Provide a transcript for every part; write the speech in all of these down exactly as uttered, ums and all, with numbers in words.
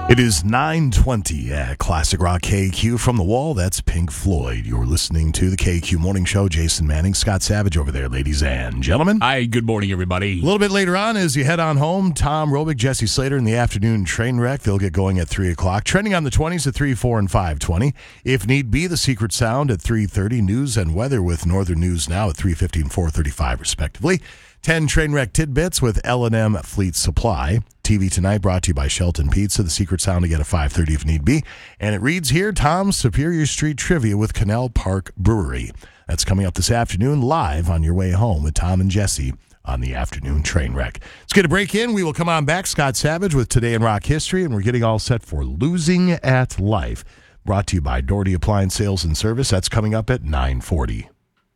It is nine twenty at Classic Rock K Q. From the wall, that's Pink Floyd. You're listening to the K Q Morning Show. Jason Manning, Scott Savage over there, ladies and gentlemen. Hi, good morning, everybody. A little bit later on, as you head on home, Tom Robick, Jesse Slater in the afternoon train wreck. They'll get going at three o'clock. Trending on the twenties at three, four, and five twenty. If need be, the Secret Sound at three thirty. News and weather with Northern News Now at three fifty and four thirty-five, respectively. ten train wreck tidbits with L and M Fleet Supply. T V Tonight brought to you by Shelton Pizza. The Secret Sound again at five thirty if need be. And it reads here, Tom's Superior Street Trivia with Canal Park Brewery. That's coming up this afternoon live on your way home with Tom and Jesse on the afternoon train wreck. Let's get a break in. We will come on back. Scott Savage with Today in Rock History, and we're getting all set for Losing at Life. Brought to you by Doherty Appliance Sales and Service. That's coming up at nine forty.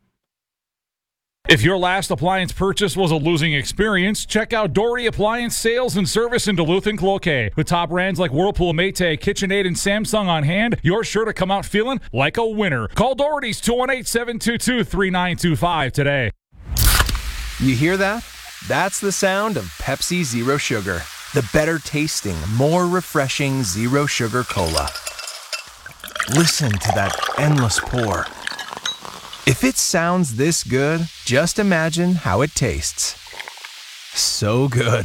If your last appliance purchase was a losing experience, check out Doherty Appliance Sales and Service in Duluth and Cloquet. With top brands like Whirlpool, Maytag, KitchenAid, and Samsung on hand, you're sure to come out feeling like a winner. Call Doherty's two one eight, seven two two, three nine two five today. You hear that? That's the sound of Pepsi Zero Sugar. The better tasting, more refreshing Zero Sugar Cola. Listen to that endless pour. If it sounds this good, just imagine how it tastes. So good.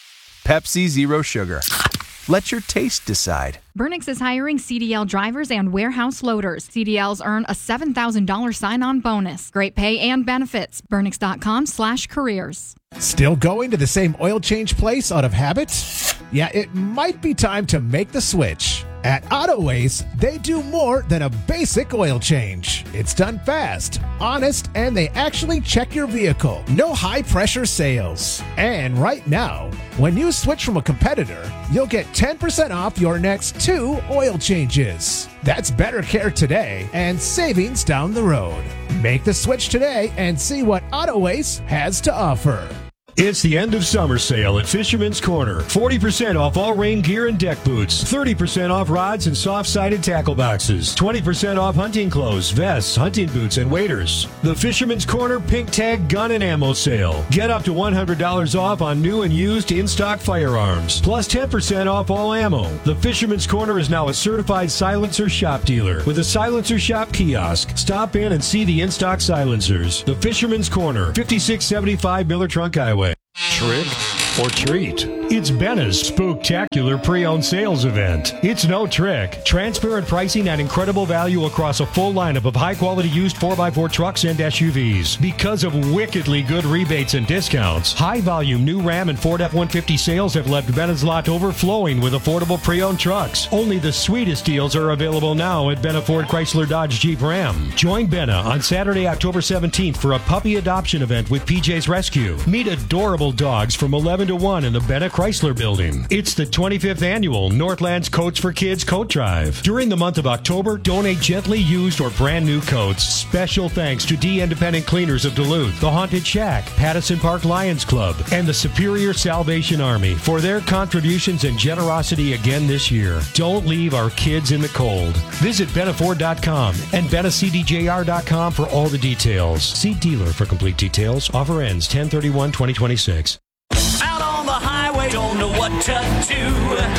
Pepsi Zero Sugar. Let your taste decide. Burnix is hiring C D L drivers and warehouse loaders. C D Ls earn a seven thousand dollars sign-on bonus. Great pay and benefits. Burnix.com slash careers. Still going to the same oil change place out of habit? Yeah, it might be time to make the switch. At Autoways, they do more than a basic oil change. It's done fast, honest, and they actually check your vehicle. No high-pressure sales. And right now, when you switch from a competitor, you'll get ten percent off your next two oil changes. That's better care today and savings down the road. Make the switch today and see what Autoways has to offer. It's the end of summer sale at Fisherman's Corner. forty percent off all rain gear and deck boots. thirty percent off rods and soft-sided tackle boxes. twenty percent off hunting clothes, vests, hunting boots, and waders. The Fisherman's Corner Pink Tag Gun and Ammo Sale. Get up to one hundred dollars off on new and used in-stock firearms. Plus ten percent off all ammo. The Fisherman's Corner is now a certified silencer shop dealer with a silencer shop kiosk. Stop in and see the in-stock silencers. The Fisherman's Corner, fifty-six seventy-five Miller Trunk Highway. Trick or treat? It's Benna's Spooktacular Pre-Owned Sales Event. It's no trick. Transparent pricing and incredible value across a full lineup of high-quality used four by four trucks and S U Vs. Because of wickedly good rebates and discounts, high-volume new Ram and Ford F one fifty sales have left Benna's lot overflowing with affordable pre-owned trucks. Only the sweetest deals are available now at Benna Ford Chrysler Dodge Jeep Ram. Join Benna on Saturday, October seventeenth for a puppy adoption event with P J's Rescue. Meet adorable dogs from eleven to one in the Benna Chrysler Building. It's the twenty-fifth annual Northlands Coats for Kids Coat Drive. During the month of October, donate gently used or brand new coats. Special thanks to D Independent Cleaners of Duluth, the Haunted Shack, Pattison Park Lions Club, and the Superior Salvation Army for their contributions and generosity again this year. Don't leave our kids in the cold. Visit Benna Ford dot com and Benna C D J R dot com for all the details. See dealer for complete details. Offer ends ten thirty-one twenty twenty-six. Out on the highway, don't know what to do.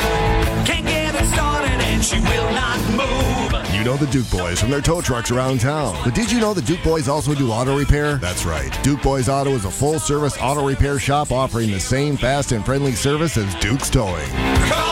Can't get it started and she will not move. You know the Duke Boys from their tow trucks around town. But did you know the Duke Boys also do auto repair? That's right. Duke Boys Auto is a full-service auto repair shop offering the same fast and friendly service as Duke's Towing.